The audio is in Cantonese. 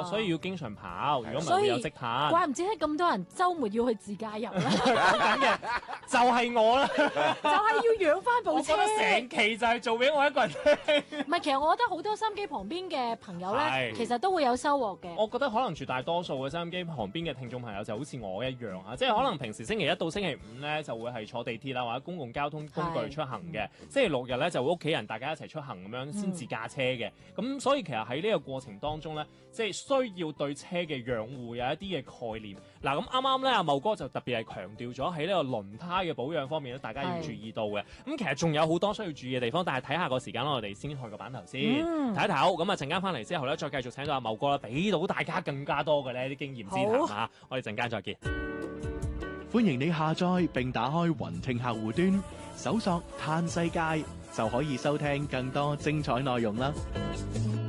所以要經常跑，如果唔係會有積碳。 怪唔知係咁多人週末要去自駕遊啦。 講緊嘅就係我啦， 就係要養翻部車。 我覺得成期就係做俾我一個人聽。 唔係，其實我覺得好多收音機旁邊嘅朋友咧，其實都會有收穫嘅。 我覺得可能絕大多數嘅收音機旁邊嘅聽眾朋友就好似我一樣啊，即係可能平時星期一到星期五咧就會係坐地鐵啦或者公共交通工具出行嘅，星期六日咧就會屋企人大家一齊出行咁樣先自駕車嘅。咁所以其實喺呢個過程當中咧，即係需要對車嘅養護有一啲嘅概念。嗱，咁啱啱咧阿茂哥就特別係強調咗喺呢個輪胎嘅保養方面咧，大家要注意到嘅。咁其實仲有好多需要注意嘅地方，但係睇下個時間啦，我哋先去個版頭先睇一睇。咁啊陣間翻嚟之後咧，再繼續請到阿茂哥啦，俾到大家更加多嘅呢啲經驗之談啊！我哋陣間再見。 歡迎你下載並打開雲聽客戶端，搜索嘆世界就可以收聽更多精彩內容啦。